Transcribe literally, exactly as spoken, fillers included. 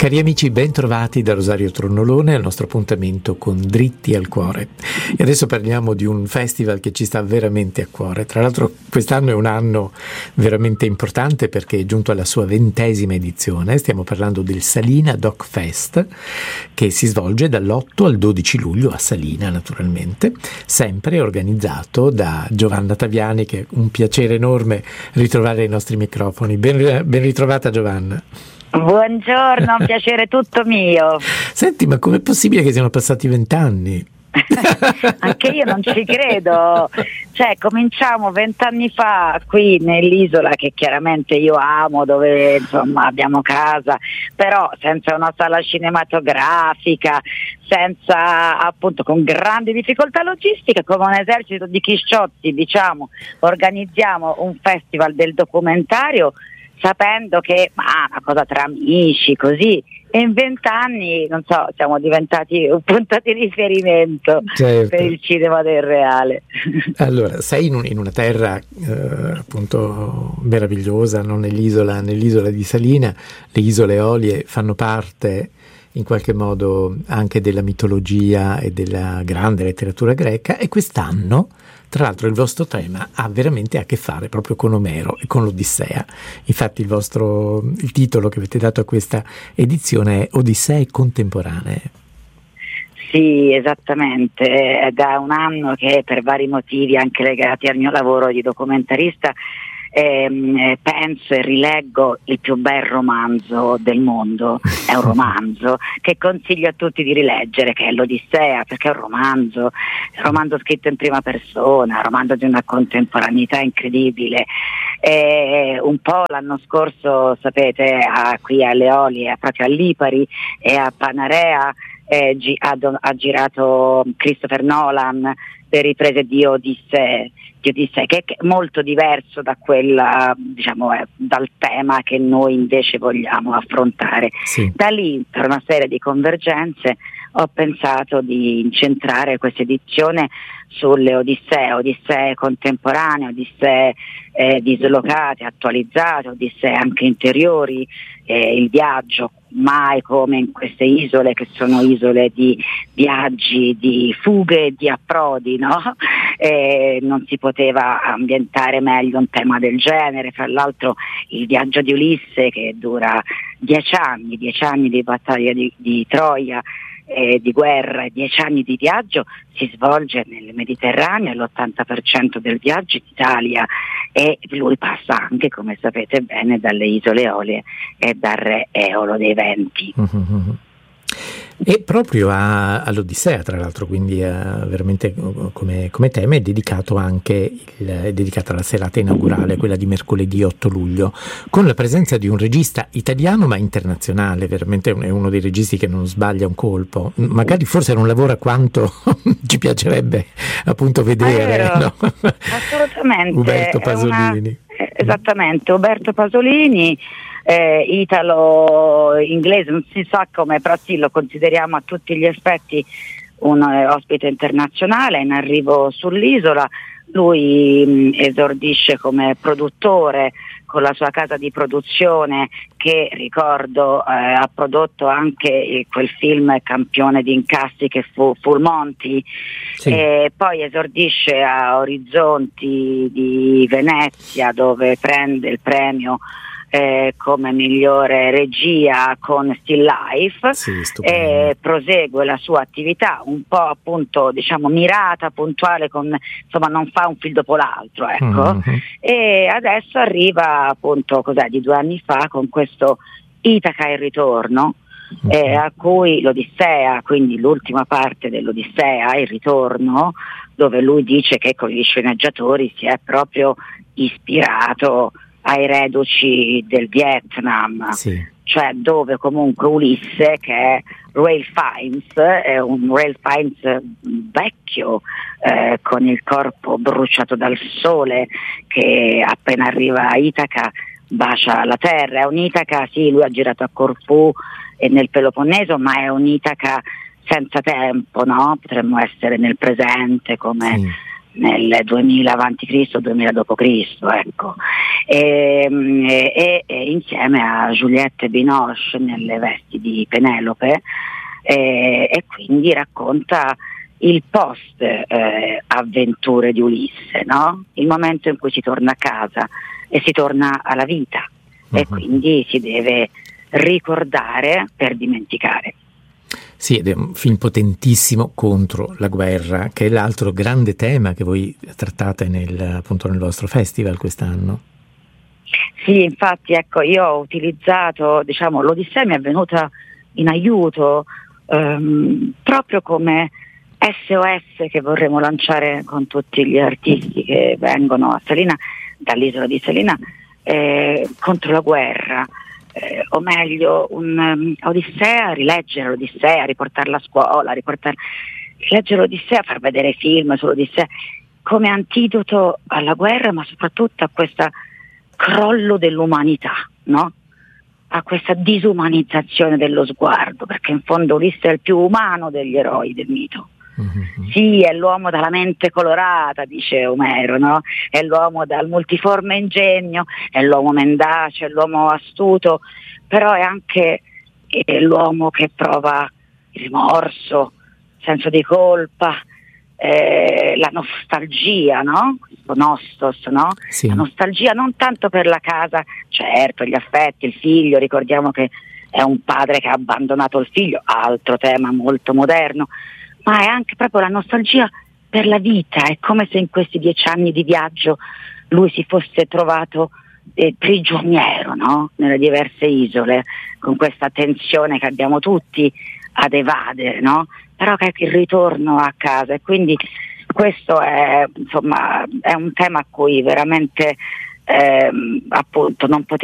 Cari amici, ben trovati da Rosario Tronnolone al nostro appuntamento con Dritti al Cuore. E adesso parliamo di un festival che ci sta veramente a cuore. Tra l'altro quest'anno è un anno veramente importante perché è giunto alla sua ventesima edizione. Stiamo parlando del Salina Doc Fest, che si svolge dall'otto al dodici luglio a Salina, naturalmente, sempre organizzato da Giovanna Taviani, che è un piacere enorme ritrovare ai nostri microfoni. Ben, ben ritrovata, Giovanna. Buongiorno, un piacere tutto mio. Senti, ma com'è possibile che siano passati vent'anni? Anche io non ci credo, cioè cominciamo vent'anni fa qui nell'isola che chiaramente io amo, dove insomma abbiamo casa, però senza una sala cinematografica, senza, appunto, con grandi difficoltà logistiche, come un esercito di chisciotti, diciamo, organizziamo un festival del documentario sapendo che ma una cosa tra amici, così, e in vent'anni, non so, siamo diventati un punto di riferimento, certo, per il cinema del reale. Allora, sei in, un, in una terra eh, appunto meravigliosa, no? nell'isola, nell'isola di Salina. Le isole Eolie fanno parte in qualche modo anche della mitologia e della grande letteratura greca, e quest'anno, tra l'altro, il vostro tema ha veramente a che fare proprio con Omero e con l'Odissea. Infatti il vostro il titolo che avete dato a questa edizione è Odissee contemporanee. Sì, esattamente, è da un anno che per vari motivi, anche legati al mio lavoro di documentarista, Eh, penso e rileggo il più bel romanzo del mondo. È un romanzo che consiglio a tutti di rileggere, che è l'Odissea, perché è un romanzo, un romanzo scritto in prima persona, un romanzo di una contemporaneità incredibile. Eh, un po' l'anno scorso, sapete, a, qui alle Eolie, proprio a Lipari e a Panarea, eh, gi- ha, do- ha girato Christopher Nolan le riprese di Odissee, di Odissee, che è molto diverso da quella, diciamo, eh, dal tema che noi invece vogliamo affrontare. Sì. Da lì, per una serie di convergenze, ho pensato di incentrare questa edizione sulle Odissee, Odissee contemporanee, Odissee eh, dislocate, attualizzate, Odissee anche interiori, eh, il viaggio mai come in queste isole che sono isole di viaggi, di fughe, di approdi, no? Eh, non si poteva ambientare meglio un tema del genere. Fra l'altro il viaggio di Ulisse, che dura dieci anni, dieci anni di battaglia di, di Troia, eh, di guerra e dieci anni di viaggio, si svolge nel Mediterraneo, l'ottanta per cento del viaggio in Italia, e lui passa anche, come sapete bene, dalle isole Eolie e dal re Eolo dei venti. Mm-hmm. E proprio a, all'Odissea, tra l'altro, quindi a, veramente come, come tema è dedicato anche il, è dedicata la serata inaugurale, quella di mercoledì otto luglio, con la presenza di un regista italiano ma internazionale. Veramente è uno dei registi che non sbaglia un colpo, magari forse non lavora quanto ci piacerebbe appunto vedere, no? Assolutamente. Uberto Pasolini. Una, esattamente, Uberto Pasolini, eh, italo-inglese, non si sa come, però sì, lo consideriamo a tutti gli effetti un eh, ospite internazionale in arrivo sull'isola. Lui mh, esordisce come produttore con la sua casa di produzione che, ricordo, eh, ha prodotto anche eh, quel film campione di incassi che fu Full Monty. Sì. E poi esordisce a Orizzonti di Venezia, dove prende il premio Eh, come migliore regia con Still Life. Sì, e prosegue la sua attività un po', appunto, diciamo mirata, puntuale, con, insomma, non fa un film dopo l'altro, ecco. Mm-hmm. E adesso arriva, appunto, cos'è, di due anni fa, con questo Itaca il ritorno, mm-hmm. eh, a cui l'Odissea, quindi l'ultima parte dell'Odissea, il ritorno, dove lui dice che con gli sceneggiatori si è proprio ispirato ai reduci del Vietnam, sì. Cioè dove comunque Ulisse, che è Ralph Fiennes, è un Ralph Fiennes vecchio, eh, con il corpo bruciato dal sole, che appena arriva a Itaca bacia la terra. È un'Itaca, sì, lui ha girato a Corfù e nel Peloponneso, ma è un'Itaca senza tempo, no? Potremmo essere nel presente, come... Sì. nel duemila avanti Cristo, duemila dopo Cristo, ecco, e, e, e insieme a Juliette Binoche nelle vesti di Penelope, e, e quindi racconta il post eh, avventure di Ulisse, no? Il momento in cui si torna a casa e si torna alla vita, uh-huh. e quindi si deve ricordare per dimenticare. Sì, ed è un film potentissimo contro la guerra, che è l'altro grande tema che voi trattate nel, appunto nel vostro festival quest'anno. Sì, infatti, ecco, io ho utilizzato, diciamo, l'Odissea mi è venuta in aiuto ehm, proprio come S O S che vorremmo lanciare con tutti gli artisti che vengono a Salina, dall'isola di Salina, eh, contro la guerra. Eh, o meglio, un um, Odissea, rileggere l'Odissea, riportarla a scuola, riportar... rileggere l'Odissea, far vedere film sull'Odissea come antidoto alla guerra, ma soprattutto a questo crollo dell'umanità, no? A questa disumanizzazione dello sguardo, perché in fondo Ulisse è il più umano degli eroi del mito. Mm-hmm. Sì, è l'uomo dalla mente colorata, dice Omero, no? È l'uomo dal multiforme ingegno, è l'uomo mendace, è l'uomo astuto, però è anche è l'uomo che prova rimorso, senso di colpa, eh, la nostalgia, no? Questo nostos, no? Sì. La nostalgia non tanto per la casa, certo, gli affetti, il figlio, ricordiamo che è un padre che ha abbandonato il figlio, altro tema molto moderno, ma è anche proprio la nostalgia per la vita. È come se in questi dieci anni di viaggio lui si fosse trovato eh, prigioniero, no? Nelle diverse isole, con questa tensione che abbiamo tutti ad evadere, no? Però che è il ritorno a casa, e quindi questo è, insomma, è un tema a cui veramente eh, appunto non potevo